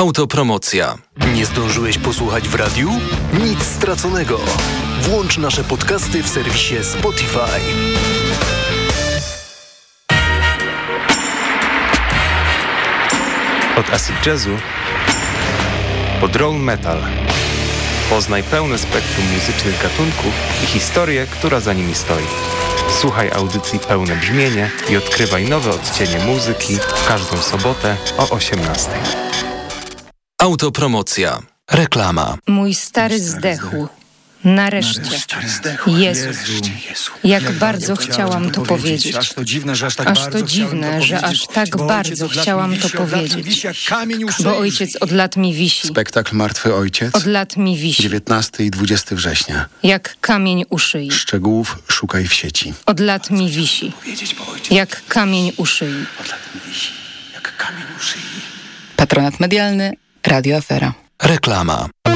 Autopromocja. Nie zdążyłeś posłuchać w radiu? Nic straconego. Włącz nasze podcasty w serwisie Spotify. Od acid jazzu po drone metal. Poznaj pełne spektrum muzycznych gatunków i historię, która za nimi stoi. Słuchaj audycji Pełne Brzmienie i odkrywaj nowe odcienie muzyki w każdą sobotę o 18:00. Autopromocja. Reklama. Mój stary zdechł. Nareszcie. Jezus. Jak bardzo chciałam to powiedzieć. Aż to dziwne, że aż tak bardzo chciałam to powiedzieć. Bo ojciec od lat mi wisi. Spektakl Martwy Ojciec. Od lat mi wisi. 19 i 20 września. Jak kamień u szyi. Szczegółów szukaj w sieci. Od lat mi wisi. Jak kamień u szyi. Patronat medialny Radio Afera. Reklama.